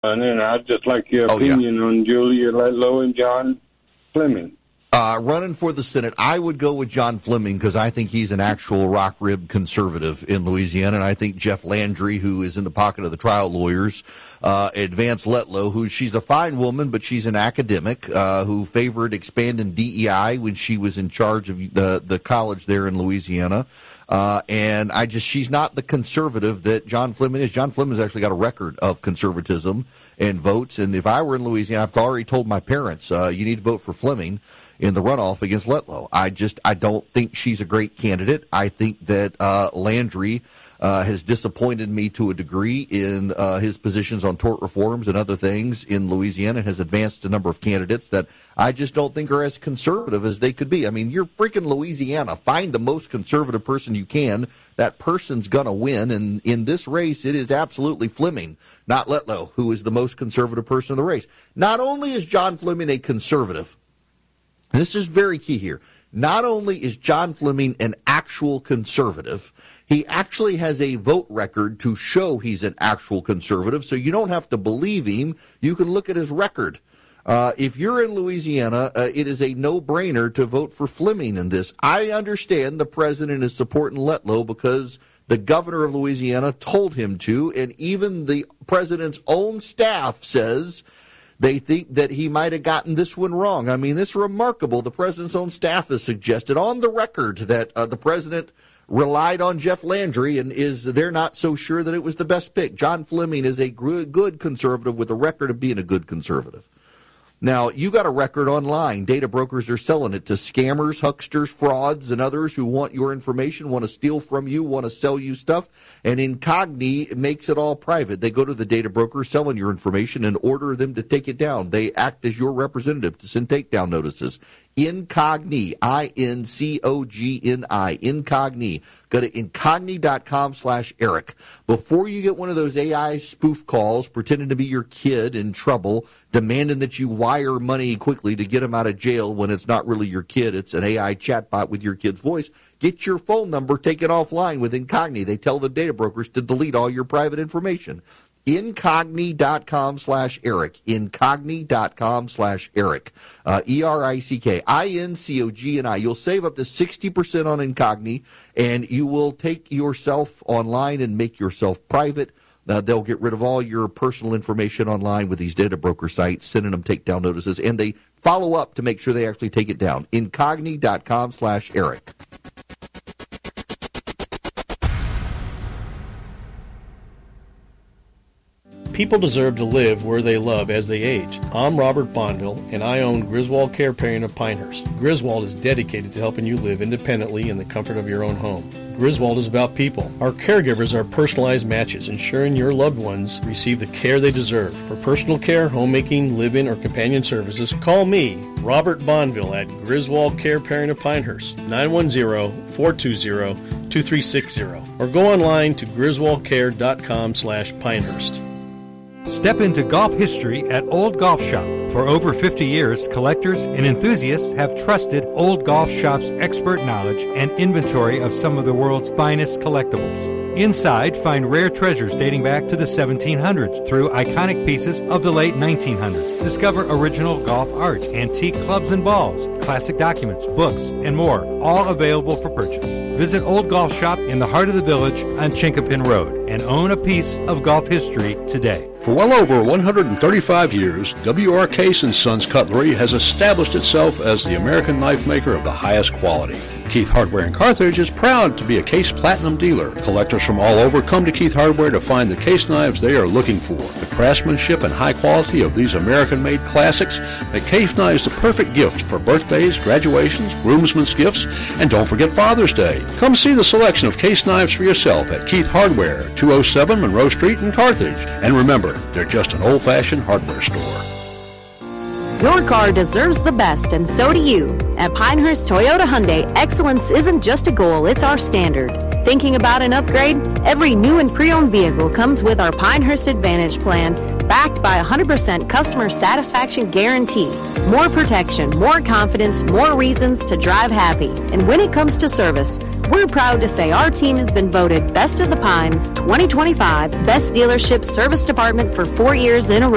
And I'd just like your opinion on Julia Letlow and John Fleming. Running for the Senate, I would go with John Fleming because I think he's an actual rock-ribbed conservative in Louisiana, and I think Jeff Landry, who is in the pocket of the trial lawyers, advanced Letlow, she's a fine woman, but she's an academic who favored expanding DEI when she was in charge of the college there in Louisiana. And she's not the conservative that John Fleming is. John Fleming's actually got a record of conservatism and votes. And if I were in Louisiana, I've already told my parents, you need to vote for Fleming in the runoff against Letlow. I don't think she's a great candidate. I think that Landry has disappointed me to a degree in his positions on tort reforms and other things in Louisiana, and has advanced a number of candidates that I just don't think are as conservative as they could be. I mean, you're freaking Louisiana. Find the most conservative person you can. That person's going to win. And in this race, it is absolutely Fleming, not Letlow, who is the most conservative person in the race. Not only is John Fleming a conservative, this is very key here. Not only is John Fleming an actual conservative, he actually has a vote record to show he's an actual conservative, so you don't have to believe him. You can look at his record. If you're in Louisiana, it is a no-brainer to vote for Fleming in this. I understand the president is supporting Letlow because the governor of Louisiana told him to, and even the president's own staff says they think that he might have gotten this one wrong. I mean, this is remarkable. The president's own staff has suggested on the record that the president relied on Jeff Landry, and they're not so sure that it was the best pick. John Fleming is a good conservative with a record of being a good conservative. Now, you got a record online. Data brokers are selling it to scammers, hucksters, frauds, and others who want your information, want to steal from you, want to sell you stuff. And Incogni makes it all private. They go to the data broker selling your information and order them to take it down. They act as your representative to send takedown notices. Incogni, I-N-C-O-G-N-I, Incogni. Go to incogni.com/Eric. Before you get one of those AI spoof calls pretending to be your kid in trouble, demanding that you wire money quickly to get him out of jail when it's not really your kid, it's an AI chatbot with your kid's voice, get your phone number taken offline with Incogni. They tell the data brokers to delete all your private information. Incogni.com/Eric. Incogni.com/Eric. ERICK. You'll save up to 60% on Incogni, and you will take yourself online and make yourself private. They'll get rid of all your personal information online with these data broker sites, sending them takedown notices, and they follow up to make sure they actually take it down. Incogni.com/Eric. People deserve to live where they love as they age. I'm Robert Bonville, and I own Griswold Care Paring of Pinehurst. Griswold is dedicated to helping you live independently in the comfort of your own home. Griswold is about people. Our caregivers are personalized matches, ensuring your loved ones receive the care they deserve. For personal care, homemaking, live-in, or companion services, call me, Robert Bonville, at Griswold Care Paring of Pinehurst, 910-420-2360, or go online to griswoldcare.com/Pinehurst. Step into golf history at Old Golf Shop. For over 50 years, collectors and enthusiasts have trusted Old Golf Shop's expert knowledge and inventory of some of the world's finest collectibles. Inside, find rare treasures dating back to the 1700s through iconic pieces of the late 1900s. Discover original golf art, antique clubs and balls, classic documents, books, and more, all available for purchase. Visit Old Golf Shop in the heart of the village on Chinkapin Road and own a piece of golf history today. For well over 135 years, W.R. Case & Sons Cutlery has established itself as the American knife maker of the highest quality. Keith Hardware in Carthage is proud to be a Case Platinum dealer. Collectors from all over come to Keith Hardware to find the Case knives they are looking for. The craftsmanship and high quality of these American-made classics make Case knives the perfect gift for birthdays, graduations, groomsmen's gifts, and don't forget Father's Day. Come see the selection of Case knives for yourself at Keith Hardware, 207 Monroe Street in Carthage. And remember, they're just an old-fashioned hardware store. Your car deserves the best, and so do you. At Pinehurst Toyota Hyundai, excellence isn't just a goal, it's our standard. Thinking about an upgrade? Every new and pre-owned vehicle comes with our Pinehurst Advantage plan, backed by 100% customer satisfaction guarantee. More protection, more confidence, more reasons to drive happy. And when it comes to service, we're proud to say our team has been voted Best of the Pines 2025 Best Dealership Service Department for 4 years in a row.